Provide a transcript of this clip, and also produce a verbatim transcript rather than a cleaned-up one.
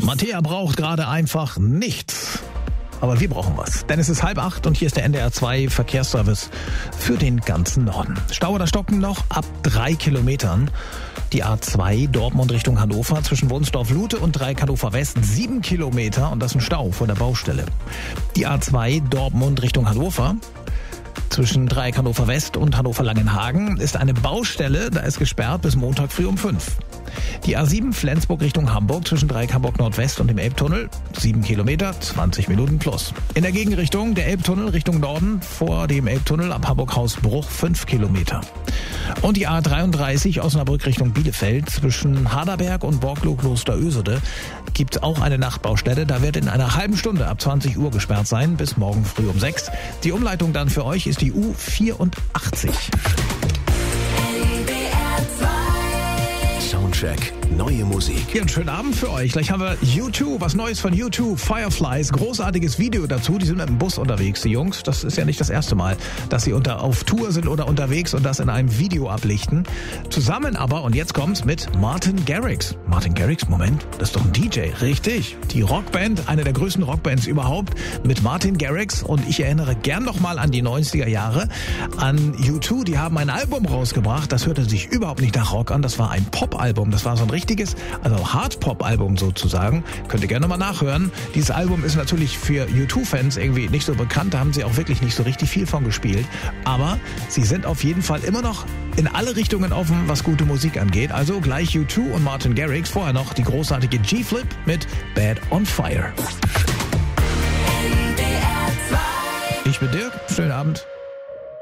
Mattea braucht gerade einfach nichts. Aber wir brauchen was. Denn es ist halb acht und hier ist der N D R zwei Verkehrsservice für den ganzen Norden. Stau oder Stocken noch ab drei Kilometern. Die A zwei Dortmund Richtung Hannover zwischen Wunsdorf-Lute und Dreieck Hannover West sieben Kilometer und das ist ein Stau vor der Baustelle. Die A zwei Dortmund Richtung Hannover zwischen Dreieck Hannover West und Hannover Langenhagen ist eine Baustelle, da ist gesperrt bis Montag früh um fünf. Die A sieben Flensburg Richtung Hamburg zwischen Dreieck Hamburg Nordwest und dem Elbtunnel, sieben Kilometer, zwanzig Minuten plus. In der Gegenrichtung der Elbtunnel Richtung Norden vor dem Elbtunnel ab Hamburg-Hausbruch fünf Kilometer. Und die A dreiunddreißig Osnabrück Richtung Bielefeld zwischen Harderberg und Borglo-Kloster-Ösede gibt auch eine Nachtbaustelle. Da wird in einer halben Stunde ab zwanzig Uhr gesperrt sein bis morgen früh um sechs. Die Umleitung dann für euch ist die U vierundachtzig. Soundcheck, neue Musik. Ja, einen schönen Abend für euch. Gleich haben wir U zwei, was Neues von U zwei, Fireflies, großartiges Video dazu. Die sind mit dem Bus unterwegs, die Jungs. Das ist ja nicht das erste Mal, dass sie unter, auf Tour sind oder unterwegs und das in einem Video ablichten. Zusammen aber, und jetzt kommt's, mit Martin Garrix. Martin Garrix, Moment, das ist doch ein D J. Richtig, die Rockband, eine der größten Rockbands überhaupt, mit Martin Garrix. Und ich erinnere gern noch mal an die neunziger Jahre, an U zwei. Die haben ein Album rausgebracht, das hörte sich überhaupt nicht nach Rock an. Das war ein Pop-Album. Das war so ein richtiges, also Hard-Pop-Album sozusagen. Könnt ihr gerne mal nachhören. Dieses Album ist natürlich für U zwei-Fans irgendwie nicht so bekannt. Da haben sie auch wirklich nicht so richtig viel von gespielt. Aber sie sind auf jeden Fall immer noch in alle Richtungen offen, was gute Musik angeht. Also gleich U zwei und Martin Garrix. Vorher noch die großartige G-Flip mit Bad on Fire. Ich bin Dirk. Schönen Abend.